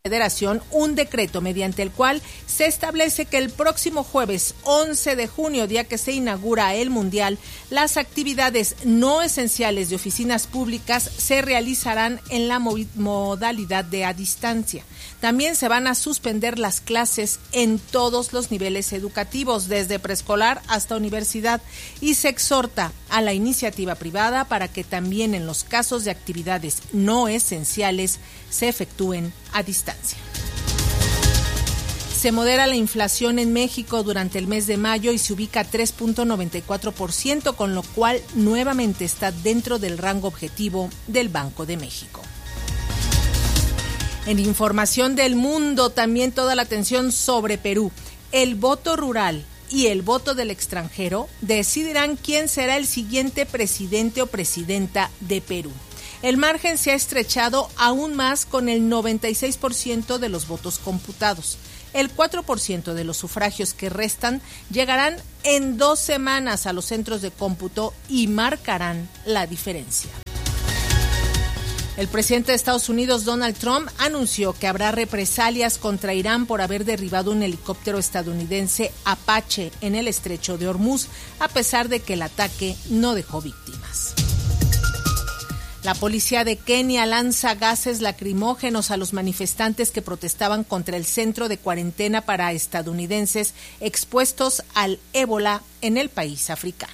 Federación un decreto mediante el cual se establece que el próximo jueves 11 de junio, día que se inaugura el Mundial, las actividades no esenciales de oficinas públicas se realizarán en la modalidad de a distancia. También se van a suspender las clases en todos los niveles educativos, desde preescolar hasta universidad, y se exhorta a la iniciativa privada para que también en los casos de actividades no esenciales se efectúen a distancia. Se modera la inflación en México durante el mes de mayo y se ubica a 3.94%, con lo cual nuevamente está dentro del rango objetivo del Banco de México. En información del mundo, también toda la atención sobre Perú. El voto rural y el voto del extranjero decidirán quién será el siguiente presidente o presidenta de Perú. El margen se ha estrechado aún más con el 96% de los votos computados. El 4% de los sufragios que restan llegarán en 2 semanas a los centros de cómputo y marcarán la diferencia. El presidente de Estados Unidos, Donald Trump, anunció que habrá represalias contra Irán por haber derribado un helicóptero estadounidense Apache en el estrecho de Hormuz, a pesar de que el ataque no dejó víctimas. La policía de Kenia lanza gases lacrimógenos a los manifestantes que protestaban contra el centro de cuarentena para estadounidenses expuestos al ébola en el país africano.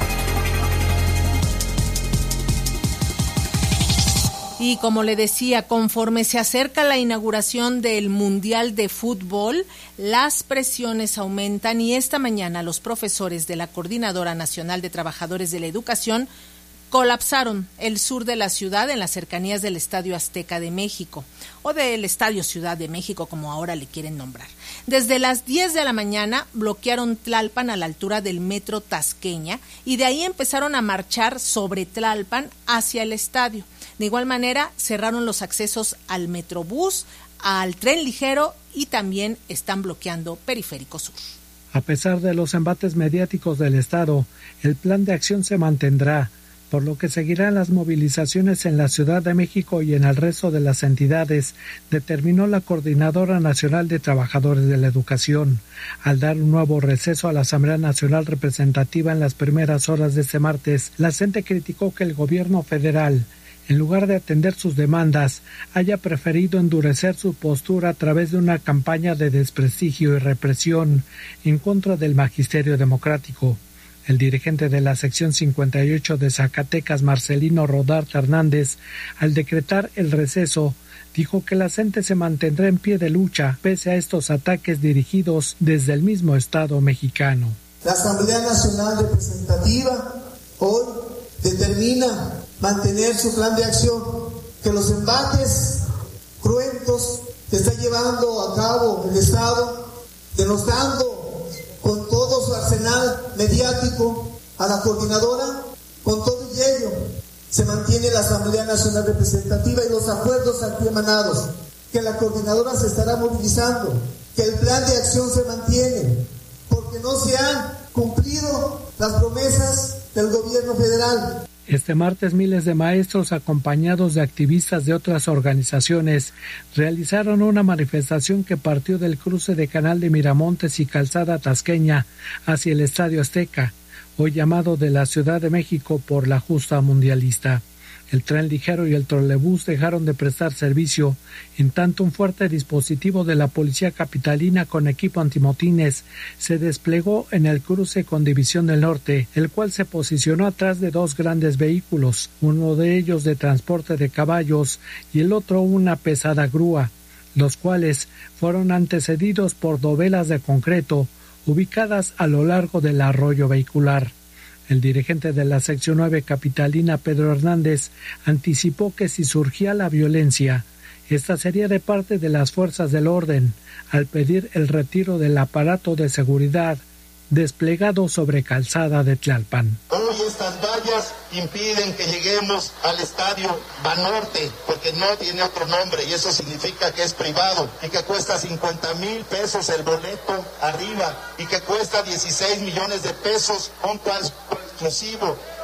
Y como le decía, conforme se acerca la inauguración del Mundial de Fútbol, las presiones aumentan y esta mañana los profesores de la Coordinadora Nacional de Trabajadores de la Educación colapsaron el sur de la ciudad en las cercanías del Estadio Azteca de México, o del Estadio Ciudad de México, como ahora le quieren nombrar. Desde las 10 de la mañana bloquearon Tlalpan a la altura del Metro Tasqueña y de ahí empezaron a marchar sobre Tlalpan hacia el estadio. De igual manera, cerraron los accesos al Metrobús, al tren ligero y también están bloqueando Periférico Sur. A pesar de los embates mediáticos del Estado, el plan de acción se mantendrá, por lo que seguirán las movilizaciones en la Ciudad de México y en el resto de las entidades, determinó la Coordinadora Nacional de Trabajadores de la Educación. Al dar un nuevo receso a la Asamblea Nacional Representativa en las primeras horas de este martes, la CENTE criticó que el gobierno federal, en lugar de atender sus demandas, haya preferido endurecer su postura a través de una campaña de desprestigio y represión en contra del magisterio democrático. El dirigente de la sección 58 de Zacatecas, Marcelino Rodarte Hernández, al decretar el receso, dijo que la CENTE se mantendrá en pie de lucha pese a estos ataques dirigidos desde el mismo Estado mexicano. La Asamblea Nacional Representativa hoy determina mantener su plan de acción, que los embates cruentos que está llevando a cabo el Estado, denostando con todo su arsenal mediático a la coordinadora, con todo ello se mantiene la Asamblea Nacional Representativa y los acuerdos aquí emanados, que la coordinadora se estará movilizando, que el plan de acción se mantiene, porque no se han cumplido las promesas del gobierno federal. Este martes, miles de maestros acompañados de activistas de otras organizaciones realizaron una manifestación que partió del cruce de Canal de Miramontes y Calzada Tasqueña hacia el Estadio Azteca, hoy llamado de la Ciudad de México por la justa mundialista. El tren ligero y el trolebús dejaron de prestar servicio, en tanto un fuerte dispositivo de la policía capitalina con equipo antimotines se desplegó en el cruce con División del Norte, el cual se posicionó atrás de 2 grandes vehículos, uno de ellos de transporte de caballos y el otro una pesada grúa, los cuales fueron antecedidos por dovelas de concreto ubicadas a lo largo del arroyo vehicular. El dirigente de la sección 9 capitalina, Pedro Hernández, anticipó que si surgía la violencia, esta sería de parte de las fuerzas del orden, al pedir el retiro del aparato de seguridad desplegado sobre Calzada de Tlalpan. Hoy estas vallas impiden que lleguemos al estadio Banorte, porque no tiene otro nombre y eso significa que es privado y que cuesta 50,000 pesos el boleto arriba y que cuesta 16 millones de pesos un transporte exclusivo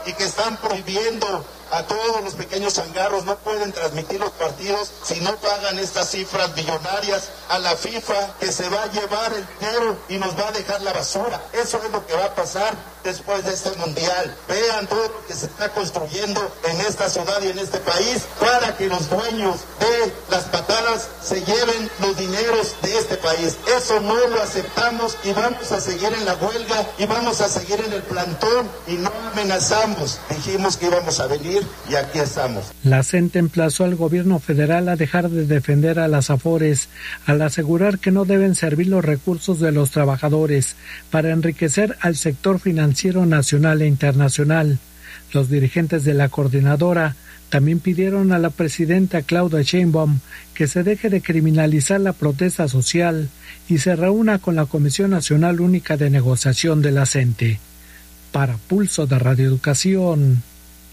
y que están prohibiendo a todos los pequeños changarros, no pueden transmitir los partidos si no pagan estas cifras millonarias a la FIFA, que se va a llevar el dinero y nos va a dejar la basura. Eso es lo que va a pasar después de este mundial. Vean todo lo que se está construyendo en esta ciudad y en este país para que los dueños de las patadas se lleven los dineros de este país. Eso no lo aceptamos y vamos a seguir en la huelga y vamos a seguir en el plantón y no amenazamos. Dijimos que íbamos a venir y aquí estamos. La CENTE emplazó al gobierno federal a dejar de defender a las Afores al asegurar que no deben servir los recursos de los trabajadores para enriquecer al sector financiero nacional e internacional. Los dirigentes de la coordinadora también pidieron a la presidenta Claudia Sheinbaum que se deje de criminalizar la protesta social y se reúna con la Comisión Nacional Única de Negociación de la CENTE. Para Pulso de Radio Educación,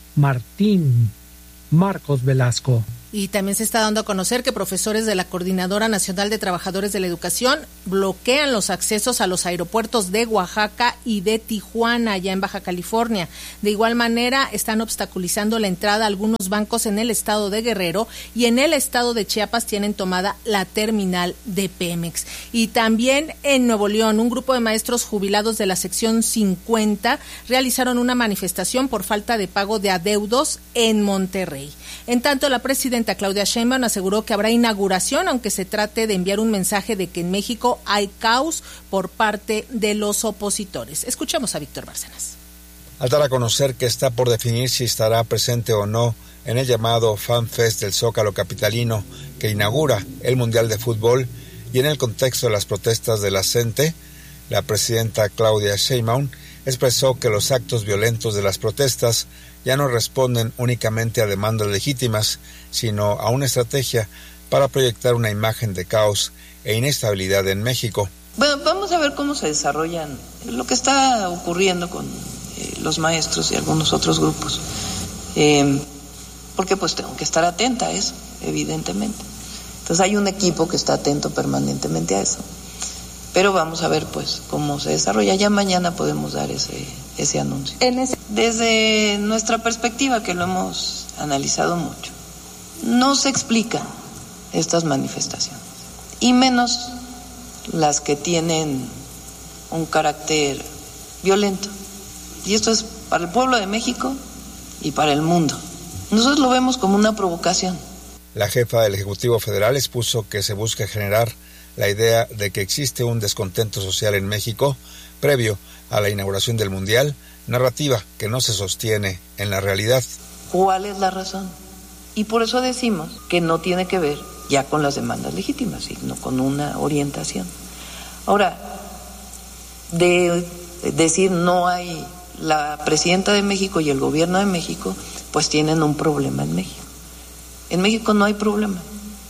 Marcos Velasco. Y también se está dando a conocer que profesores de la Coordinadora Nacional de Trabajadores de la Educación bloquean los accesos a los aeropuertos de Oaxaca y de Tijuana, allá en Baja California. De igual manera, están obstaculizando la entrada a algunos bancos en el estado de Guerrero y en el estado de Chiapas tienen tomada la terminal de Pemex. Y también en Nuevo León, un grupo de maestros jubilados de la sección 50 realizaron una manifestación por falta de pago de adeudos en Monterrey. En tanto, la presidenta Claudia Sheinbaum aseguró que habrá inauguración, aunque se trate de enviar un mensaje de que en México hay caos por parte de los opositores. Escuchemos a Víctor Bárcenas. Al dar a conocer que está por definir si estará presente o no en el llamado Fan Fest del Zócalo capitalino que inaugura el Mundial de Fútbol y en el contexto de las protestas de la CENTE, la presidenta Claudia Sheinbaum expresó que los actos violentos de las protestas ya no responden únicamente a demandas legítimas, sino a una estrategia para proyectar una imagen de caos e inestabilidad en México. Bueno, vamos a ver cómo se desarrollan lo que está ocurriendo con los maestros y algunos otros grupos, porque pues tengo que estar atenta a eso, evidentemente. Entonces hay un equipo que está atento permanentemente a eso, pero vamos a ver pues cómo se desarrolla. Ya mañana podemos dar ese anuncio. Desde nuestra perspectiva, que lo hemos analizado mucho, no se explican estas manifestaciones, y menos las que tienen un carácter violento. Y esto es para el pueblo de México y para el mundo. Nosotros lo vemos como una provocación. La jefa del Ejecutivo Federal expuso que se busca generar la idea de que existe un descontento social en México previo a la inauguración del Mundial, narrativa que no se sostiene en la realidad. ¿Cuál es la razón? Y por eso decimos que no tiene que ver ya con las demandas legítimas, sino con una orientación. Ahora, de decir no hay, la presidenta de México y el gobierno de México, pues tienen un problema en México. En México no hay problema.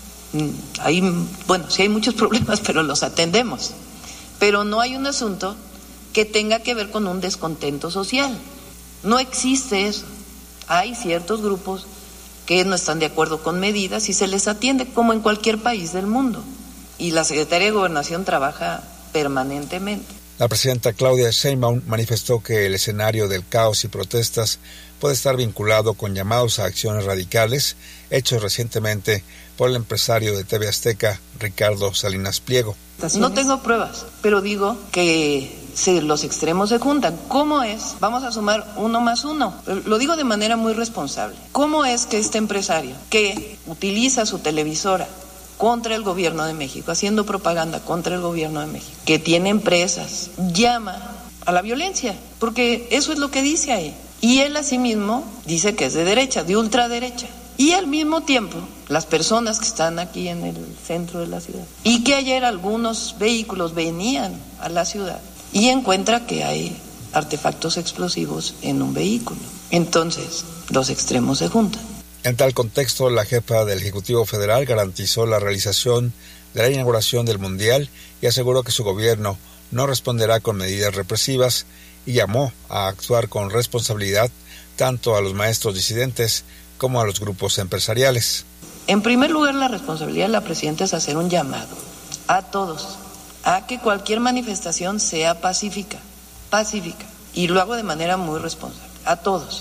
Sí hay muchos problemas, pero los atendemos. Pero no hay un asunto que tenga que ver con un descontento social. No existe eso. Hay ciertos grupos que no están de acuerdo con medidas y se les atiende como en cualquier país del mundo. Y la Secretaría de Gobernación trabaja permanentemente. La presidenta Claudia Sheinbaum manifestó que el escenario del caos y protestas puede estar vinculado con llamados a acciones radicales hechos recientemente por el empresario de TV Azteca, Ricardo Salinas Pliego. No tengo pruebas, pero digo que los extremos se juntan. ¿Cómo es? Vamos a sumar 1 más 1. Lo digo de manera muy responsable. ¿Cómo es que este empresario que utiliza su televisora contra el gobierno de México, haciendo propaganda contra el gobierno de México, que tiene empresas, llama a la violencia? Porque eso es lo que dice ahí. Y él asimismo dice que es de derecha, de ultraderecha. Y al mismo tiempo, las personas que están aquí en el centro de la ciudad, y que ayer algunos vehículos venían a la ciudad, y encuentra que hay artefactos explosivos en un vehículo. Entonces, los extremos se juntan. En tal contexto, la jefa del Ejecutivo Federal garantizó la realización de la inauguración del Mundial y aseguró que su gobierno no responderá con medidas represivas y llamó a actuar con responsabilidad tanto a los maestros disidentes como a los grupos empresariales. En primer lugar, la responsabilidad de la presidenta es hacer un llamado a todos a que cualquier manifestación sea pacífica, y lo hago de manera muy responsable, a todos.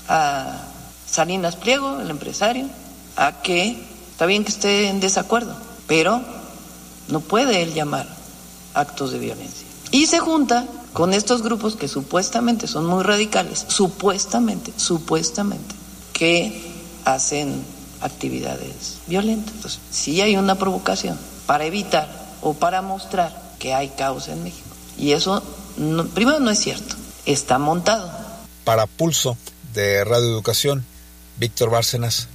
a Salinas Pliego, el empresario, a que está bien que esté en desacuerdo, pero no puede él llamar actos de violencia. Y se junta con estos grupos que supuestamente son muy radicales, supuestamente, que hacen actividades violentas. Entonces, sí hay una provocación para evitar o para mostrar que hay caos en México. Y eso, primero, no es cierto, está montado. Para Pulso de Radio Educación, Víctor Bárcenas.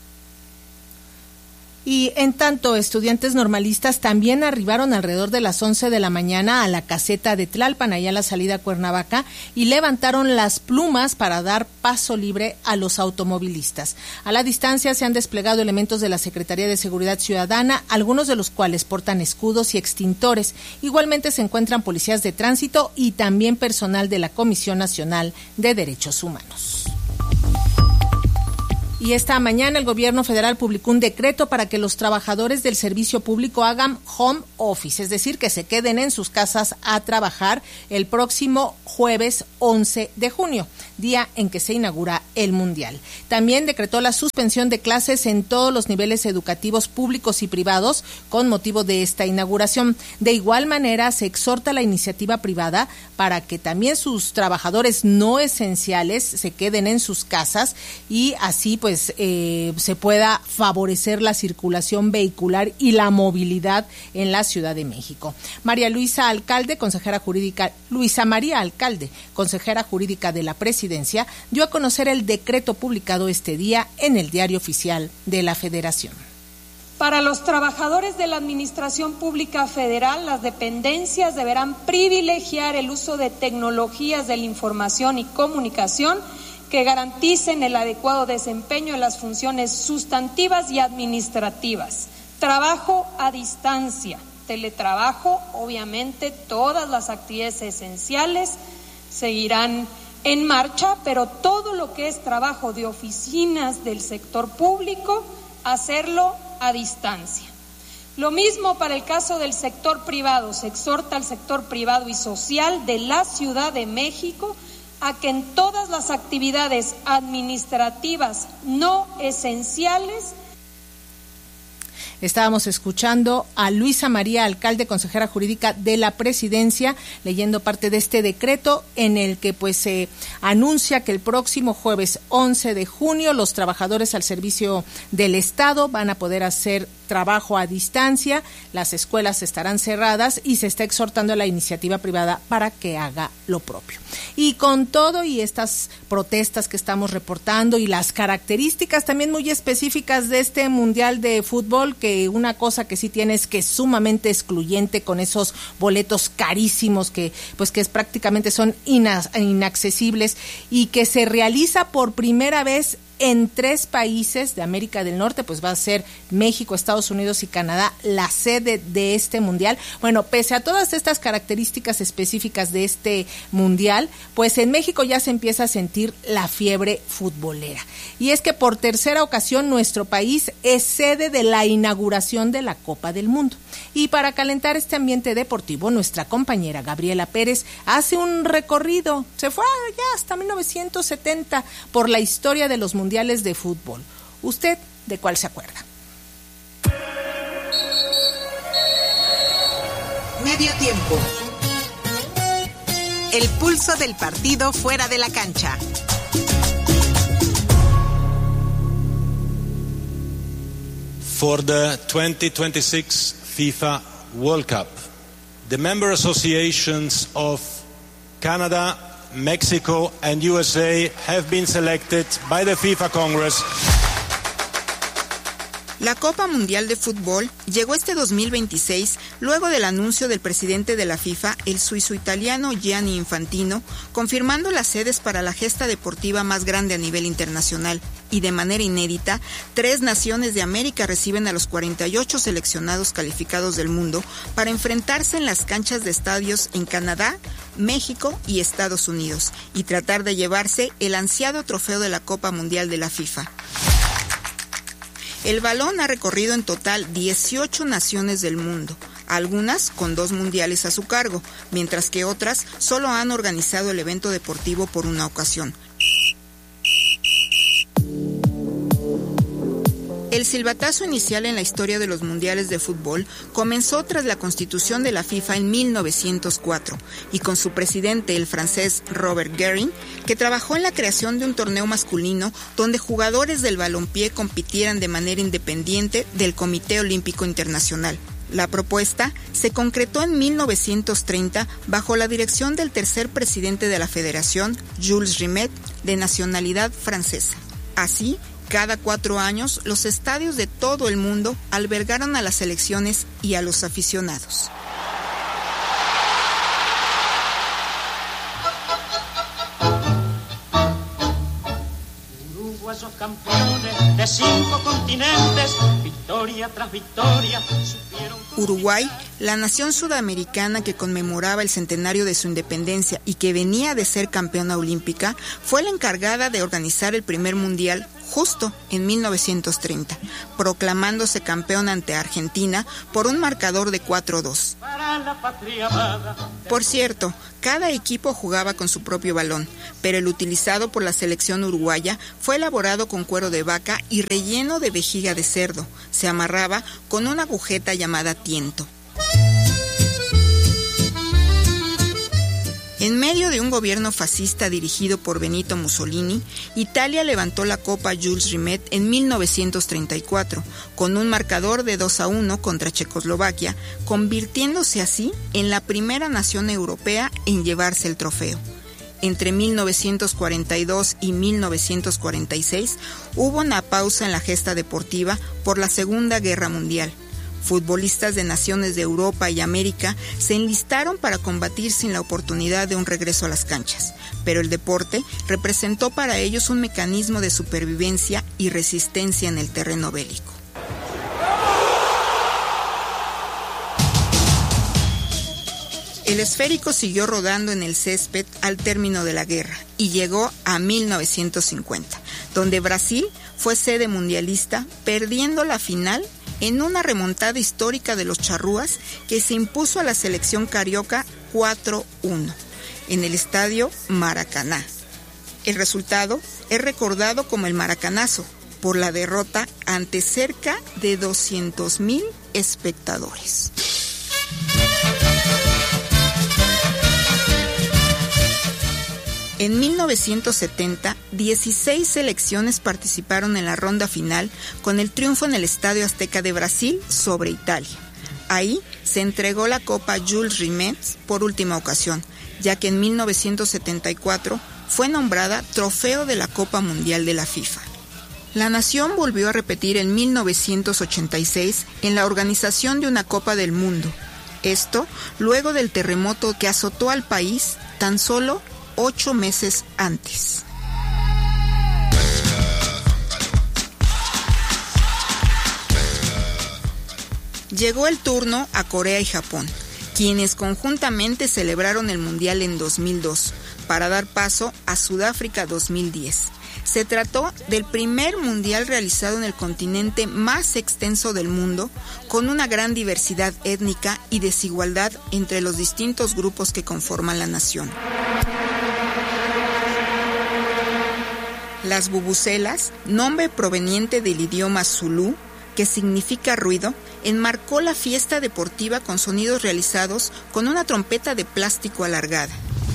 Y en tanto, estudiantes normalistas también arribaron alrededor de las 11 de la mañana a la caseta de Tlalpan, allá a la salida a Cuernavaca, y levantaron las plumas para dar paso libre a los automovilistas. A la distancia se han desplegado elementos de la Secretaría de Seguridad Ciudadana, algunos de los cuales portan escudos y extintores. Igualmente se encuentran policías de tránsito y también personal de la Comisión Nacional de Derechos Humanos. Y esta mañana el gobierno federal publicó un decreto para que los trabajadores del servicio público hagan home office, es decir, que se queden en sus casas a trabajar el próximo jueves 11 de junio, día en que se inaugura el Mundial. También decretó la suspensión de clases en todos los niveles educativos públicos y privados con motivo de esta inauguración. De igual manera, se exhorta a la iniciativa privada para que también sus trabajadores no esenciales se queden en sus casas y así se pueda favorecer la circulación vehicular y la movilidad en la Ciudad de México. María Luisa Alcalde, consejera jurídica, Luisa María Alcalde, consejera jurídica de la Presidencia, dio a conocer el decreto publicado este día en el Diario Oficial de la Federación. Para los trabajadores de la Administración Pública Federal, las dependencias deberán privilegiar el uso de tecnologías de la información y comunicación que garanticen el adecuado desempeño de las funciones sustantivas y administrativas. Trabajo a distancia, teletrabajo, obviamente todas las actividades esenciales seguirán en marcha, pero todo lo que es trabajo de oficinas del sector público, hacerlo a distancia. Lo mismo para el caso del sector privado. Se exhorta al sector privado y social de la Ciudad de México a que en todas las actividades administrativas no esenciales. Estábamos escuchando a Luisa María Alcalde, consejera jurídica de la Presidencia, leyendo parte de este decreto en el que se anuncia que el próximo jueves 11 de junio los trabajadores al servicio del Estado van a poder hacer trabajo a distancia, las escuelas estarán cerradas y se está exhortando a la iniciativa privada para que haga lo propio. Y con todo y estas protestas que estamos reportando y las características también muy específicas de este Mundial de Fútbol, que una cosa que sí tiene es que es sumamente excluyente con esos boletos carísimos que prácticamente son inaccesibles y que se realiza por primera vez en 3 países de América del Norte, va a ser México, Estados Unidos y Canadá la sede de este mundial. Bueno, pese a todas estas características específicas de este mundial, en México ya se empieza a sentir la fiebre futbolera. Y es que por tercera ocasión nuestro país es sede de la inauguración de la Copa del Mundo. Y para calentar este ambiente deportivo, nuestra compañera Gabriela Pérez hace un recorrido, se fue ya hasta 1970 por la historia de los mundiales de fútbol. ¿Usted de cuál se acuerda? Medio tiempo. El pulso del partido fuera de la cancha. For the 2026 FIFA World Cup, the member associations of Canada, Mexico and USA have been selected by the FIFA Congress. La Copa Mundial de Fútbol llegó este 2026 luego del anuncio del presidente de la FIFA, el suizo-italiano Gianni Infantino, confirmando las sedes para la gesta deportiva más grande a nivel internacional. Y de manera inédita, 3 naciones de América reciben a los 48 seleccionados calificados del mundo para enfrentarse en las canchas de estadios en Canadá, México y Estados Unidos y tratar de llevarse el ansiado trofeo de la Copa Mundial de la FIFA. El balón ha recorrido en total 18 naciones del mundo, algunas con 2 mundiales a su cargo, mientras que otras solo han organizado el evento deportivo por una ocasión. El silbatazo inicial en la historia de los mundiales de fútbol comenzó tras la constitución de la FIFA en 1904 y con su presidente, el francés Robert Guérin, que trabajó en la creación de un torneo masculino donde jugadores del balompié compitieran de manera independiente del Comité Olímpico Internacional. La propuesta se concretó en 1930 bajo la dirección del tercer presidente de la Federación, Jules Rimet, de nacionalidad francesa. Así, cada 4 años, los estadios de todo el mundo albergaron a las selecciones y a los aficionados. Uruguayos campeones de 5 continentes, victoria tras victoria, supieron... Uruguay, la nación sudamericana que conmemoraba el centenario de su independencia y que venía de ser campeona olímpica, fue la encargada de organizar el primer mundial justo en 1930, proclamándose campeón ante Argentina por un marcador de 4-2. Por cierto, cada equipo jugaba con su propio balón, pero el utilizado por la selección uruguaya fue elaborado con cuero de vaca y relleno de vejiga de cerdo. Se amarraba con una agujeta llamada tiento. En medio de un gobierno fascista dirigido por Benito Mussolini, Italia levantó la Copa Jules Rimet en 1934, con un marcador de 2-1 contra Checoslovaquia, convirtiéndose así en la primera nación europea en llevarse el trofeo. Entre 1942 y 1946 hubo una pausa en la gesta deportiva por la Segunda Guerra Mundial. Futbolistas de naciones de Europa y América se enlistaron para combatir sin la oportunidad de un regreso a las canchas, pero el deporte representó para ellos un mecanismo de supervivencia y resistencia en el terreno bélico. El esférico siguió rodando en el césped al término de la guerra y llegó a 1950, donde Brasil fue sede mundialista, perdiendo la final en una remontada histórica de los charrúas que se impuso a la selección carioca 4-1 en el estadio Maracaná. El resultado es recordado como el Maracanazo por la derrota ante cerca de 200,000 espectadores. En 1970, 16 selecciones participaron en la ronda final con el triunfo en el Estadio Azteca de Brasil sobre Italia. Ahí se entregó la Copa Jules Rimet por última ocasión, ya que en 1974 fue nombrada Trofeo de la Copa Mundial de la FIFA. La nación volvió a repetir en 1986 en la organización de una Copa del Mundo. Esto luego del terremoto que azotó al país tan solo 8 meses antes. Llegó el turno a Corea y Japón, quienes conjuntamente celebraron el Mundial en 2002, para dar paso a Sudáfrica 2010. Se trató del primer mundial realizado en el continente más extenso del mundo, con una gran diversidad étnica y desigualdad entre los distintos grupos que conforman la nación. Las bubucelas, nombre proveniente del idioma zulú, que significa ruido, enmarcó la fiesta deportiva con sonidos realizados con una trompeta de plástico alargada.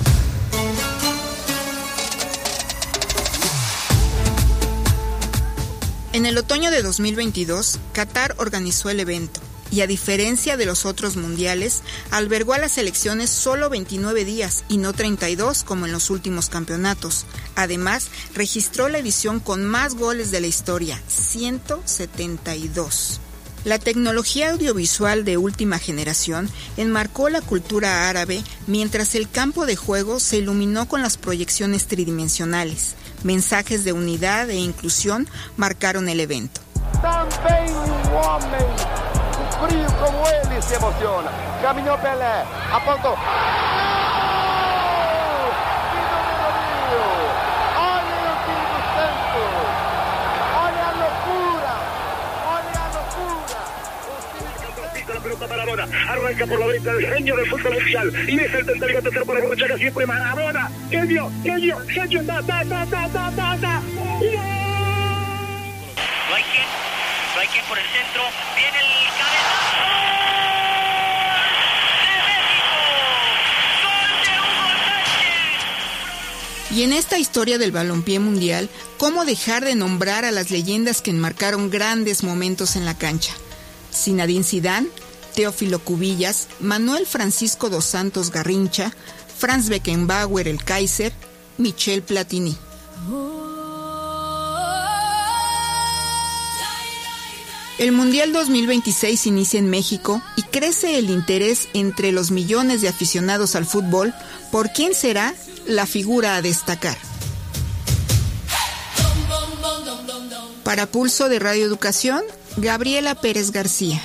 En el otoño de 2022, Qatar organizó el evento y, a diferencia de los otros mundiales, albergó a las selecciones solo 29 días y no 32 como en los últimos campeonatos. Además, registró la edición con más goles de la historia, 172. La tecnología audiovisual de última generación enmarcó la cultura árabe, mientras el campo de juego se iluminó con las proyecciones tridimensionales. Mensajes de unidad e inclusión marcaron el evento. Também homem frio como ele se emociona. Caminhou Pelé, apontou. Olha o Espírito Santo. Olha a loucura. Olha a loucura. La pelota Maradona. Arranca por la derecha el genio del fútbol mundial. Y es el tentativo tercero por la derecha, siempre Maradona. Genio. Da. hay que ir por el centro, viene el cabezazo. Y en esta historia del balompié mundial, ¿cómo dejar de nombrar a las leyendas que enmarcaron grandes momentos en la cancha? Zinedine Zidane, Teófilo Cubillas, Manuel Francisco dos Santos Garrincha, Franz Beckenbauer el Kaiser, Michel Platini. El Mundial 2026 inicia en México y crece el interés entre los millones de aficionados al fútbol por quién será la figura a destacar. Para Pulso de Radio Educación, Gabriela Pérez García.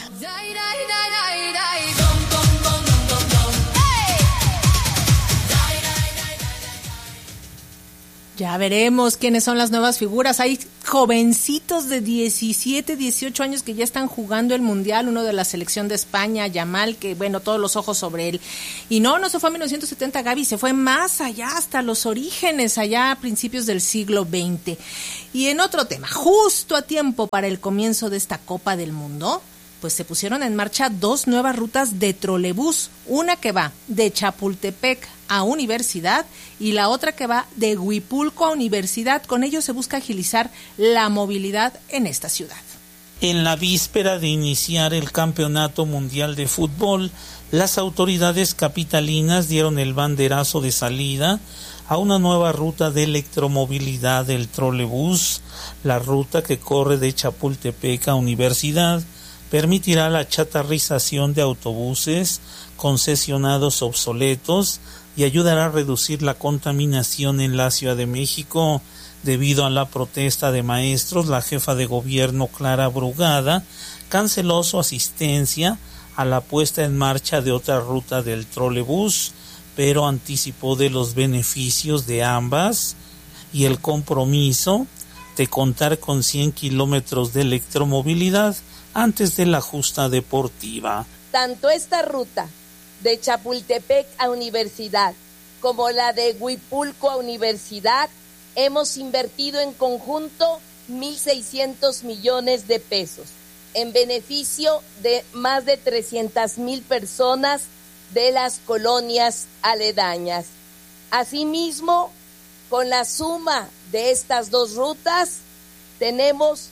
Ya veremos quiénes son las nuevas figuras. Hay jovencitos de 17, 18 años que ya están jugando el Mundial. Uno de la selección de España, Yamal, que bueno, todos los ojos sobre él. Y no se fue a 1970, Gaby, se fue más allá, hasta los orígenes, allá a principios del siglo XX. Y en otro tema, justo a tiempo para el comienzo de esta Copa del Mundo, pues se pusieron en marcha 2 nuevas rutas de trolebús, una que va de Chapultepec a Universidad y la otra que va de Huipulco a Universidad. Con ello se busca agilizar la movilidad en esta ciudad. En la víspera de iniciar el Campeonato Mundial de Fútbol, las autoridades capitalinas dieron el banderazo de salida a una nueva ruta de electromovilidad del trolebús. La ruta, que corre de Chapultepec a Universidad, permitirá la chatarrización de autobuses concesionados obsoletos y ayudará a reducir la contaminación en la Ciudad de México. Debido a la protesta de maestros, la jefa de gobierno, Clara Brugada, canceló su asistencia a la puesta en marcha de otra ruta del trolebús, pero anticipó de los beneficios de ambas y el compromiso de contar con 100 kilómetros de electromovilidad antes de la justa deportiva. Tanto esta ruta de Chapultepec a Universidad como la de Huipulco a Universidad hemos invertido en conjunto 1.600 millones de pesos en beneficio de más de 300,000 personas de las colonias aledañas. Asimismo, con la suma de estas 2 rutas, tenemos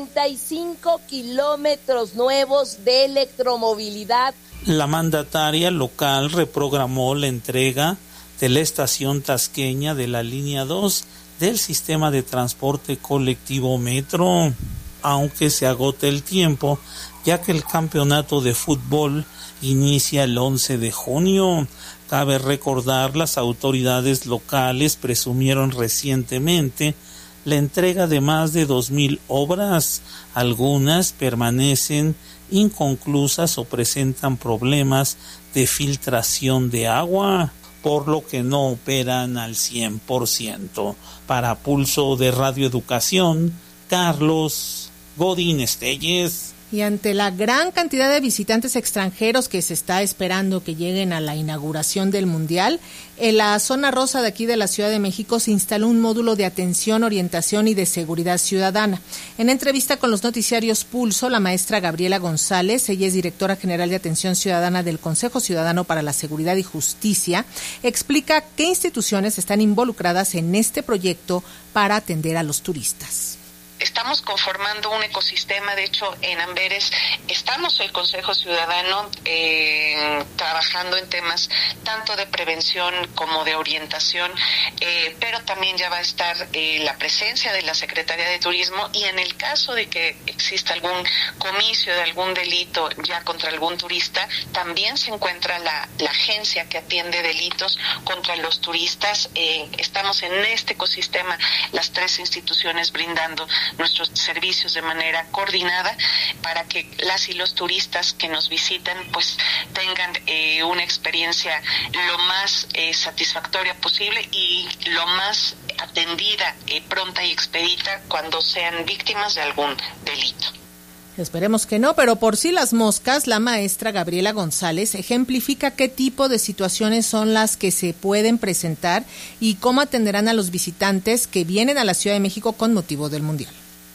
35 kilómetros nuevos de electromovilidad. La mandataria local reprogramó la entrega de la estación tasqueña de la línea 2 del sistema de transporte colectivo Metro, aunque se agote el tiempo, ya que el campeonato de fútbol inicia el 11 de junio. Cabe recordar, las autoridades locales presumieron recientemente la entrega de más de 2,000 obras. Algunas permanecen inconclusas o presentan problemas de filtración de agua, por lo que no operan al 100%. Para Pulso de Radio Educación, Carlos Godín Estelles. Y ante la gran cantidad de visitantes extranjeros que se está esperando que lleguen a la inauguración del Mundial, en la zona rosa de aquí de la Ciudad de México se instaló un módulo de atención, orientación y de seguridad ciudadana. En entrevista con los noticiarios Pulso, la maestra Gabriela González, ella es directora general de Atención Ciudadana del Consejo Ciudadano para la Seguridad y Justicia, explica qué instituciones están involucradas en este proyecto para atender a los turistas. Estamos conformando un ecosistema. De hecho, en Amberes estamos el Consejo Ciudadano trabajando en temas tanto de prevención como de orientación, pero también ya va a estar la presencia de la Secretaría de Turismo, y en el caso de que exista algún comicio de algún delito ya contra algún turista, también se encuentra la agencia que atiende delitos contra los turistas. Estamos en este ecosistema, las 3 instituciones brindando nuestros servicios de manera coordinada para que las y los turistas que nos visitan pues tengan una experiencia lo más satisfactoria posible y lo más atendida, pronta y expedita cuando sean víctimas de algún delito. Esperemos que no, pero por si las moscas, la maestra Gabriela González ejemplifica qué tipo de situaciones son las que se pueden presentar y cómo atenderán a los visitantes que vienen a la Ciudad de México con motivo del Mundial.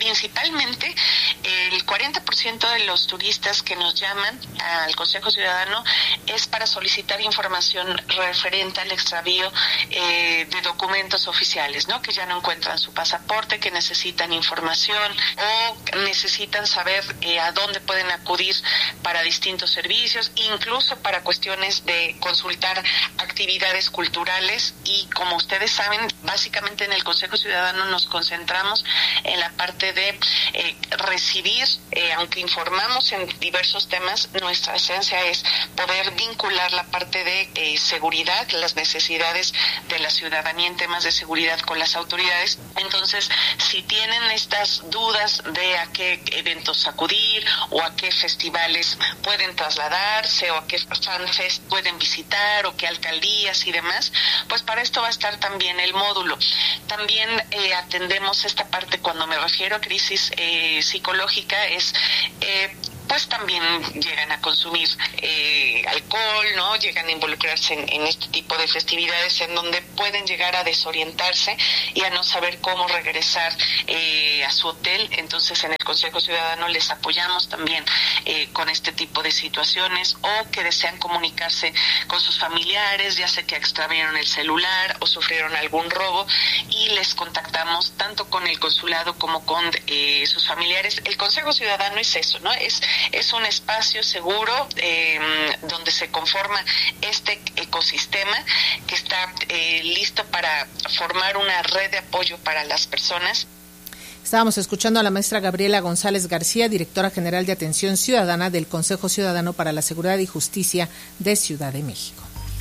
principalmente el 40% de los turistas que nos llaman al Consejo Ciudadano es para solicitar información referente al extravío de documentos oficiales, ¿no? Que ya no encuentran su pasaporte, que necesitan información o necesitan saber a dónde pueden acudir para distintos servicios, incluso para cuestiones de consultar actividades culturales. Y como ustedes saben, básicamente en el Consejo Ciudadano nos concentramos en la parte de recibir, aunque informamos en diversos temas, nuestra esencia es poder vincular la parte de seguridad, las necesidades de la ciudadanía en temas de seguridad con las autoridades. Entonces, si tienen estas dudas de a qué eventos acudir o a qué festivales pueden trasladarse o a qué fanfest pueden visitar o qué alcaldías y demás, pues para esto va a estar también el módulo. También atendemos esta parte cuando me refiero a crisis psicológica, es pues también llegan a consumir alcohol, ¿no? Llegan a involucrarse en este tipo de festividades en donde pueden llegar a desorientarse y a no saber cómo regresar a su hotel. Entonces en el Consejo Ciudadano les apoyamos también con este tipo de situaciones, o que desean comunicarse con sus familiares, ya sea que extraviaron el celular o sufrieron algún robo, y les contactamos tanto con el consulado como con sus familiares. El Consejo Ciudadano es eso, ¿no? Es un espacio seguro donde se conforma este ecosistema que está listo para formar una red de apoyo para las personas. Estábamos escuchando a la maestra Gabriela González García, directora general de Atención Ciudadana del Consejo Ciudadano para la Seguridad y Justicia de Ciudad de México.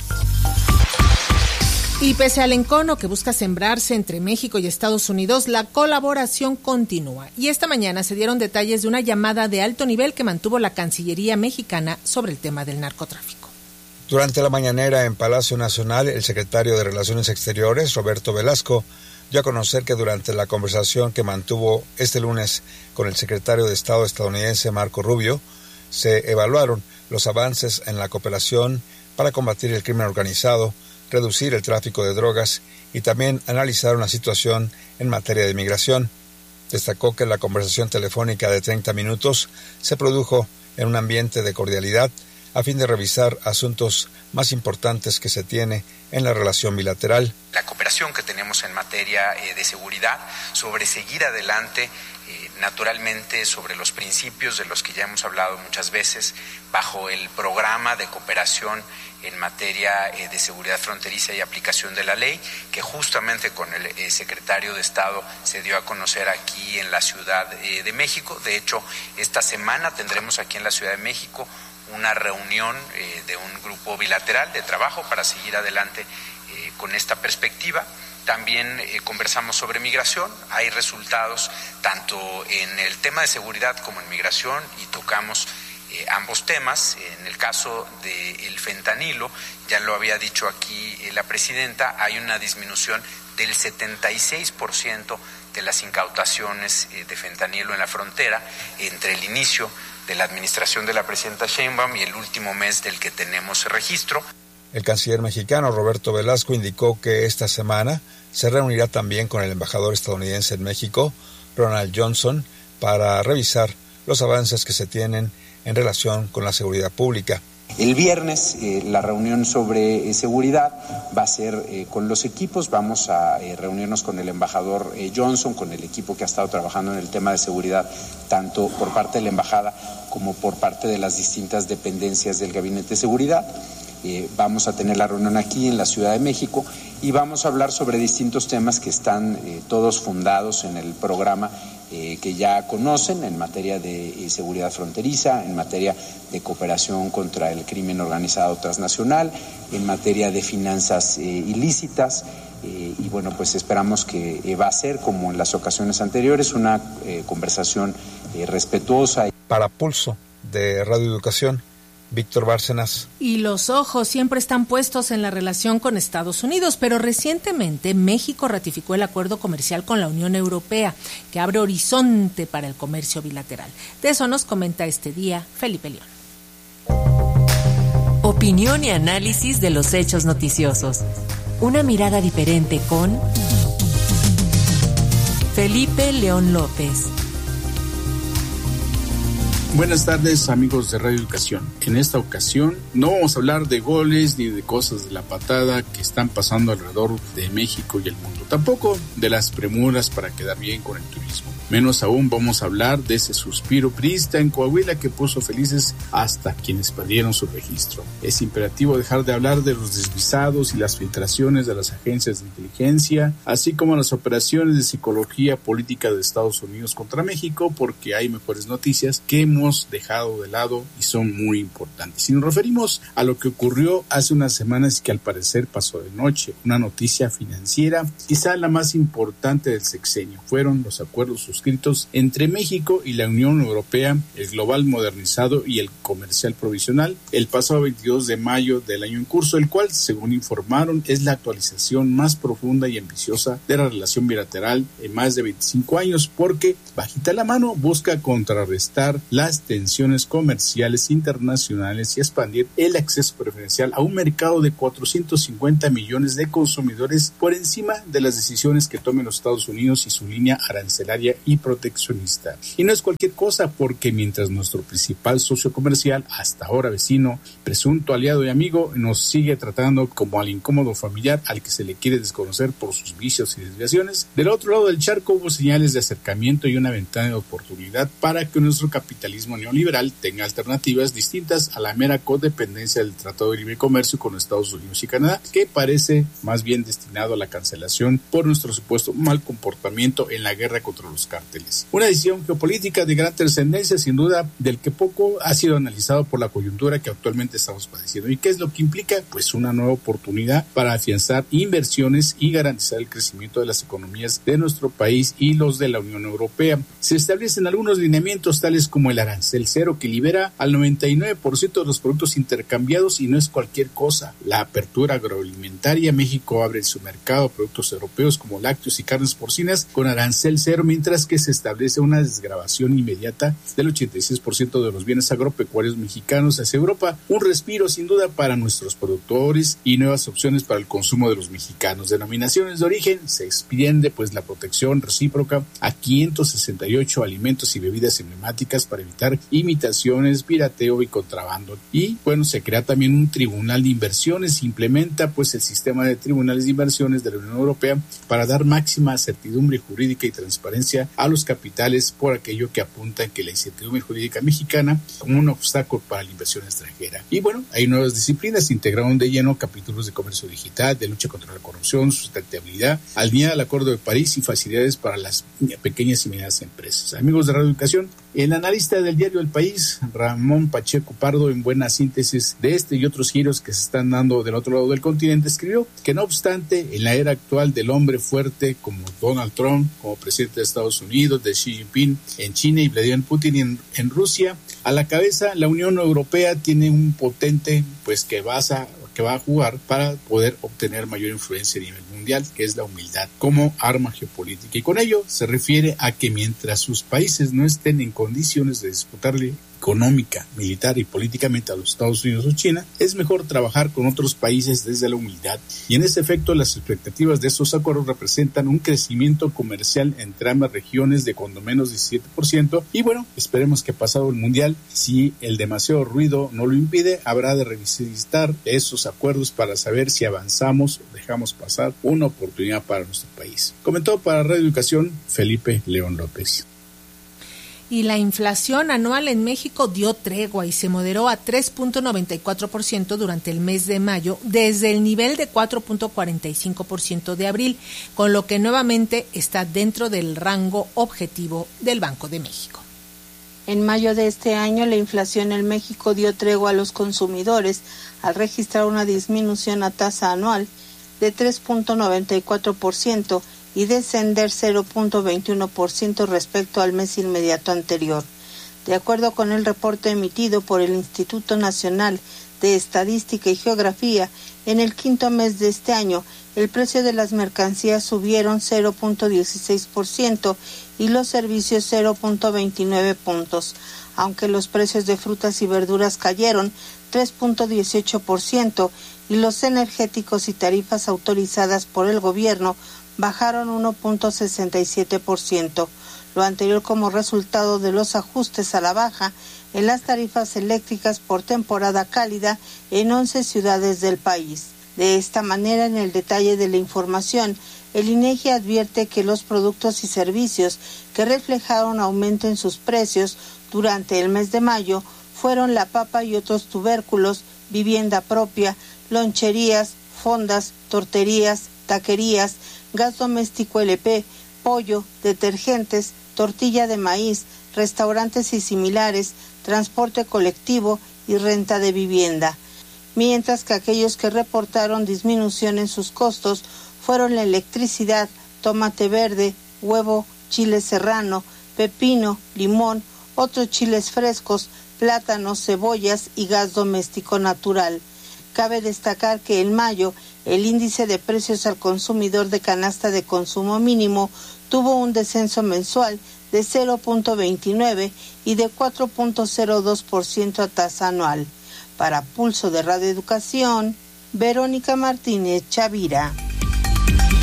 Y pese al encono que busca sembrarse entre México y Estados Unidos, la colaboración continúa. Y esta mañana se dieron detalles de una llamada de alto nivel que mantuvo la Cancillería mexicana sobre el tema del narcotráfico. Durante la mañanera en Palacio Nacional, el secretario de Relaciones Exteriores, Roberto Velasco, dio a conocer que durante la conversación que mantuvo este lunes con el secretario de Estado estadounidense Marco Rubio, se evaluaron los avances en la cooperación para combatir el crimen organizado, reducir el tráfico de drogas y también analizar una situación en materia de migración. Destacó que la conversación telefónica de 30 minutos se produjo en un ambiente de cordialidad a fin de revisar asuntos más importantes que se tiene en la relación bilateral. La cooperación que tenemos en materia de seguridad, sobre seguir adelante, naturalmente sobre los principios de los que ya hemos hablado muchas veces, bajo el programa de cooperación en materia de seguridad fronteriza y aplicación de la ley, que justamente con el secretario de Estado se dio a conocer aquí en la Ciudad de México. De hecho, esta semana tendremos aquí en la Ciudad de México una reunión de un grupo bilateral de trabajo para seguir adelante con esta perspectiva. También conversamos sobre migración. Hay resultados tanto en el tema de seguridad como en migración y tocamos ambos temas. En el caso del fentanilo, ya lo había dicho aquí la presidenta, hay una disminución del 76% de las incautaciones de fentanilo en la frontera entre el inicio de la administración de la presidenta Sheinbaum y el último mes del que tenemos registro. El canciller mexicano Roberto Velasco indicó que esta semana se reunirá también con el embajador estadounidense en México, Ronald Johnson, para revisar los avances que se tienen en relación con la seguridad pública. El viernes la reunión sobre seguridad va a ser con los equipos. Vamos a reunirnos con el embajador Johnson, con el equipo que ha estado trabajando en el tema de seguridad, tanto por parte de la embajada como por parte de las distintas dependencias del Gabinete de Seguridad. Vamos a tener la reunión aquí en la Ciudad de México y vamos a hablar sobre distintos temas que están todos fundados en el programa que ya conocen en materia de seguridad fronteriza, en materia de cooperación contra el crimen organizado transnacional, en materia de finanzas ilícitas. Y bueno, pues esperamos que va a ser, como en las ocasiones anteriores, una conversación respetuosa. Para Pulso de Radio Educación, Víctor Bárcenas. Y los ojos siempre están puestos en la relación con Estados Unidos, pero recientemente México ratificó el acuerdo comercial con la Unión Europea, que abre horizonte para el comercio bilateral. De eso nos comenta este día Felipe León. Opinión y análisis de los hechos noticiosos. Una mirada diferente con Felipe León López. Buenas tardes, amigos de Radio Educación. En esta ocasión no vamos a hablar de goles ni de cosas de la patada que están pasando alrededor de México y el mundo. Tampoco de las premuras para quedar bien con el turismo. Menos aún vamos a hablar de ese suspiro priista en Coahuila que puso felices hasta quienes perdieron su registro. Es imperativo dejar de hablar de los desvisados y las filtraciones de las agencias de inteligencia, así como las operaciones de psicología política de Estados Unidos contra México, porque hay mejores noticias que hemos dejado de lado y son muy importantes. Si nos referimos a lo que ocurrió hace unas semanas y que al parecer pasó de noche, una noticia financiera, quizá la más importante del sexenio, fueron los acuerdos suscritos entre México y la Unión Europea, el Global Modernizado y el Comercial Provisional, el pasado 22 de mayo del año en curso, el cual, según informaron, es la actualización más profunda y ambiciosa de la relación bilateral en más de 25 años, porque, bajita la mano, busca contrarrestar las tensiones comerciales internacionales y expandir el acceso preferencial a un mercado de 450 millones de consumidores por encima de las decisiones que tomen los Estados Unidos y su línea arancelaria y proteccionista. Y no es cualquier cosa, porque mientras nuestro principal socio comercial, hasta ahora vecino, presunto aliado y amigo, nos sigue tratando como al incómodo familiar al que se le quiere desconocer por sus vicios y desviaciones, del otro lado del charco hubo señales de acercamiento y una ventana de oportunidad para que nuestro capitalismo neoliberal tenga alternativas distintas a la mera codependencia del Tratado de Libre Comercio con Estados Unidos y Canadá, que parece más bien destinado a la cancelación por nuestro supuesto mal comportamiento en la guerra contra los cárteles. Una decisión geopolítica de gran trascendencia, sin duda, del que poco ha sido analizado por la coyuntura que actualmente estamos padeciendo. ¿Y qué es lo que implica? Pues una nueva oportunidad para afianzar inversiones y garantizar el crecimiento de las economías de nuestro país y los de la Unión Europea. Se establecen algunos lineamientos tales como el arancel cero, que libera al 99% de los productos intercambiados, y no es cualquier cosa. La apertura agroalimentaria: México abre su mercado a productos europeos como lácteos y carnes porcinas con arancel cero, mientras que se establece una desgravación inmediata del 86% de los bienes agropecuarios mexicanos hacia Europa. Un respiro sin duda para nuestros productores y nuevas opciones para el consumo de los mexicanos. Denominaciones de origen: se extiende pues la protección recíproca a 568 alimentos y bebidas emblemáticas para evitar imitaciones, pirateo y contrabando. Y bueno, se crea también un tribunal de inversiones, se implementa pues el sistema de tribunales de inversiones de la Unión Europea para dar máxima certidumbre jurídica y transparencia a los capitales, por aquello que apuntan que la incertidumbre jurídica mexicana como un obstáculo para la inversión extranjera. Y bueno, hay nuevas disciplinas, se integraron de lleno capítulos de comercio digital, de lucha contra la corrupción, sustentabilidad, alineada al Acuerdo de París y facilidades para las pequeñas y medianas empresas. Amigos de Radio Educación, el analista del diario El País, Ramón Pacheco Pardo, en buena síntesis de este y otros giros que se están dando del otro lado del continente, escribió que no obstante, en la era actual del hombre fuerte como Donald Trump, como presidente de Estados Unidos, de Xi Jinping en China y Vladimir Putin en Rusia, a la cabeza la Unión Europea tiene un potente pues que va a jugar para poder obtener mayor influencia a nivel mundial, que es la humildad como arma geopolítica. Y con ello se refiere a que mientras sus países no estén en condiciones de disputarle económica, militar y políticamente a los Estados Unidos o China, es mejor trabajar con otros países desde la humildad. Y en ese efecto, las expectativas de estos acuerdos representan un crecimiento comercial entre ambas regiones de cuando menos 17%. Y bueno, esperemos que pasado el Mundial, si el demasiado ruido no lo impide, habrá de revisitar esos acuerdos para saber si avanzamos o dejamos pasar una oportunidad para nuestro país. Comentó para Radio Educación Felipe León López. Y la inflación anual en México dio tregua y se moderó a 3.94% durante el mes de mayo, desde el nivel de 4.45% de abril, con lo que nuevamente está dentro del rango objetivo del Banco de México. En mayo de este año, la inflación en México dio tregua a los consumidores al registrar una disminución a tasa anual de 3.94%, y descender 0.21% respecto al mes inmediato anterior. De acuerdo con el reporte emitido por el Instituto Nacional de Estadística y Geografía, en el quinto mes de este año, el precio de las mercancías subieron 0.16% y los servicios 0.29 puntos, aunque los precios de frutas y verduras cayeron 3.18% y los energéticos y tarifas autorizadas por el gobierno bajaron 1.67%. lo anterior como resultado de los ajustes a la baja en las tarifas eléctricas por temporada cálida en 11 ciudades del país. De esta manera, en el detalle de la información, el INEGI advierte que los productos y servicios que reflejaron aumento en sus precios durante el mes de mayo fueron la papa y otros tubérculos, vivienda propia, loncherías, fondas, torterías, taquerías, gas doméstico LP, pollo, detergentes, tortilla de maíz, restaurantes y similares, transporte colectivo y renta de vivienda. Mientras que aquellos que reportaron disminución en sus costos fueron la electricidad, tomate verde, huevo, chile serrano, pepino, limón, otros chiles frescos, plátanos, cebollas y gas doméstico natural. Cabe destacar que en mayo el índice de precios al consumidor de canasta de consumo mínimo tuvo un descenso mensual de 0.29 y de 4.02% a tasa anual. Para Pulso de Radio Educación, Verónica Martínez Chavira.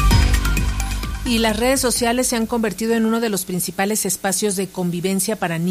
Y las redes sociales se han convertido en uno de los principales espacios de convivencia para niños